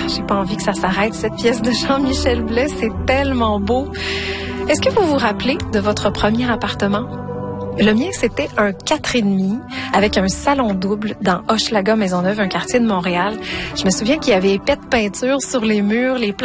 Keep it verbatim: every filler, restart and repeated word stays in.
j'ai pas envie que ça s'arrête, cette pièce de Jean-Michel Blais, c'est tellement beau. Est-ce que vous vous rappelez de votre premier appartement? Le mien, c'était un quatre et demi avec un salon double dans Hochelaga Maisonneuve, un quartier de Montréal. Je me souviens qu'il y avait épais de peinture sur les murs, les